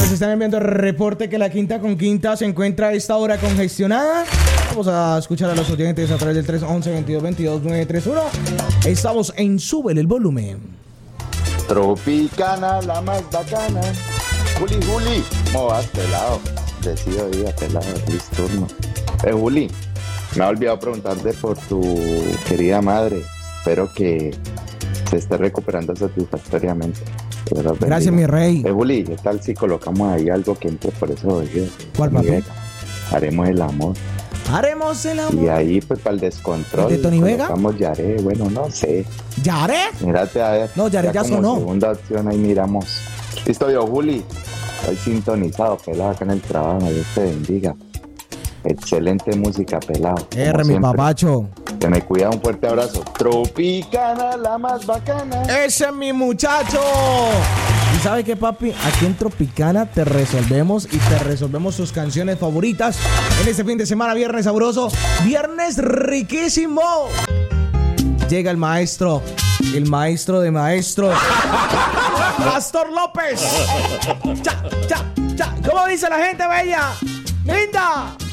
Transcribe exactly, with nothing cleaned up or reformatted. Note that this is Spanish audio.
Nos están enviando el reporte que la Quinta con Quinta se encuentra a esta hora congestionada. Vamos a escuchar a los oyentes a través del tres once, veintidós veintidós, nueve tres uno. Estamos en Súbele el volumen. Tropicana, la más bacana. Juli, Juli, ¿cómo vas, pelado? Decido día, pelado, feliz turno. Eh, Juli, me ha olvidado preguntarte por tu querida madre. Espero que se esté recuperando satisfactoriamente. Gracias, mi rey. Eh, Juli, ¿qué tal si colocamos ahí algo que entre por esos oídos? ¿Cuál, papi? Haremos el amor. Haremos el amor. Y ahí, pues, para el descontrol. ¿De Tony Vega? Colocamos Yaré, bueno, no sé. ¿Yaré? Mírate a ver. No, Yaré ya, ya sonó. Segunda opción, ahí miramos. Listo, yo, Juli. Estoy sintonizado, pelado, acá en el trabajo. Dios te bendiga. Excelente música, pelado. R, mi papacho. Que me cuida, un fuerte abrazo. Tropicana, la más bacana. Ese es mi muchacho. ¿Y sabe qué, papi? Aquí en Tropicana te resolvemos y te resolvemos sus canciones favoritas en este fin de semana, viernes sabroso, viernes riquísimo. Llega el maestro, el maestro de maestros, Pastor López. Cha, cha, cha. ¿Cómo dice la gente bella? ¡Linda!